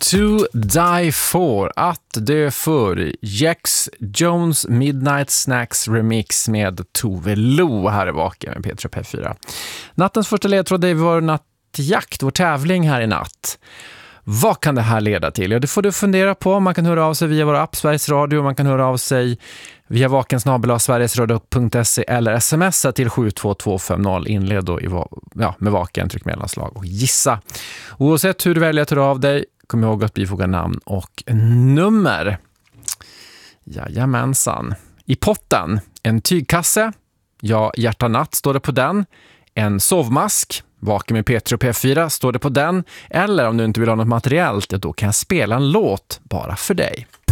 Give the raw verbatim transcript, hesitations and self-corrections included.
To Die For, att dö för, Jax Jones Midnight Snacks remix med Tove Lo här i Vaken med P tre P fyra. Nattens första ledtråd är vår nattjakt, vår tävling här i natt. Vad kan det här leda till? Ja, det får du fundera på. Man kan höra av sig via vår app Sveriges Radio. Man kan höra av sig via vakensnabel-a sverigesradio punkt se eller smsa till sju två två fem noll. Inled då i, ja, med Vaken, tryck mellanslag och gissa. Oavsett hur du väljer att höra av dig, kom ihåg att bifoga namn och nummer. Jajamensan. I potten, en tygkasse. Ja, hjärta natt står det på den. En sovmask. Vaken med P tre och P fyra står det på den. Eller om du inte vill ha något materiellt, då kan jag spela en låt bara för dig.